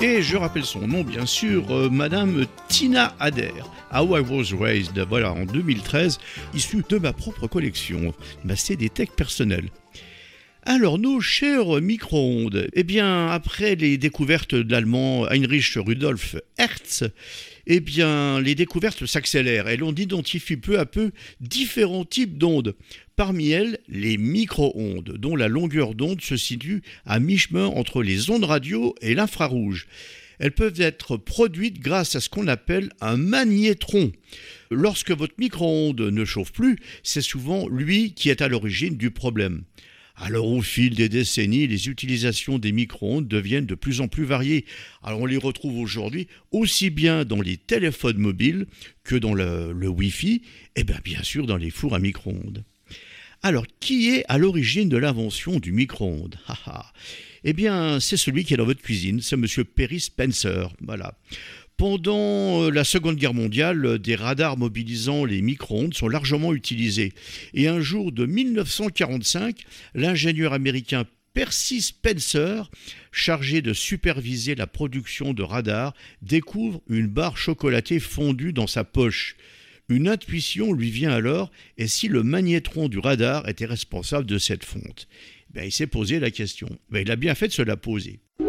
Et je rappelle son nom, bien sûr, Madame Tina Adair. How I Was Raised, voilà, en 2013, issu de ma propre collection, ma CD-Tech personnelle. Alors, nos chers micro-ondes, eh bien, après les découvertes de l'allemand Heinrich Rudolf Hertz, eh bien, les découvertes s'accélèrent et l'on identifie peu à peu différents types d'ondes. Parmi elles, les micro-ondes, dont la longueur d'onde se situe à mi-chemin entre les ondes radio et l'infrarouge. Elles peuvent être produites grâce à ce qu'on appelle un magnétron. Lorsque votre micro-onde ne chauffe plus, c'est souvent lui qui est à l'origine du problème. Alors au fil des décennies, les utilisations des micro-ondes deviennent de plus en plus variées. Alors on les retrouve aujourd'hui aussi bien dans les téléphones mobiles que dans le Wi-Fi et bien sûr dans les fours à micro-ondes. Alors qui est à l'origine de l'invention du micro-ondes ? Eh bien c'est celui qui est dans votre cuisine, c'est monsieur Perry Spencer. Voilà. Pendant la Seconde Guerre mondiale, des radars mobilisant les micro-ondes sont largement utilisés. Et un jour de 1945, l'ingénieur américain Percy Spencer, chargé de superviser la production de radars, découvre une barre chocolatée fondue dans sa poche. Une intuition lui vient alors, et si le magnétron du radar était responsable de cette fonte ? Il s'est posé la question. Il a bien fait de se la poser.